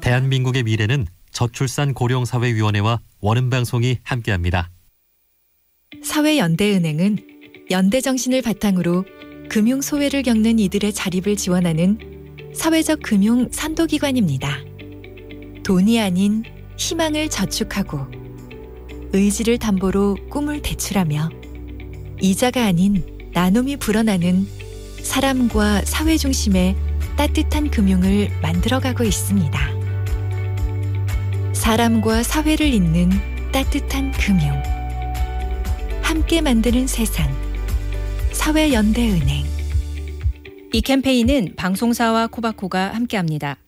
대한민국의 미래는 저출산 고령사회위원회와 원음방송이 함께합니다. 사회연대은행은 연대정신을 바탕으로 금융소외를 겪는 이들의 자립을 지원하는 사회적 금융 선도기관입니다. 돈이 아닌 희망을 저축하고 의지를 담보로 꿈을 대출하며 이자가 아닌 나눔이 불어나는 사람과 사회 중심의 따뜻한 금융을 만들어가고 있습니다. 사람과 사회를 잇는 따뜻한 금융. 함께 만드는 세상. 사회연대은행. 이 캠페인은 방송사와 코바코가 함께합니다.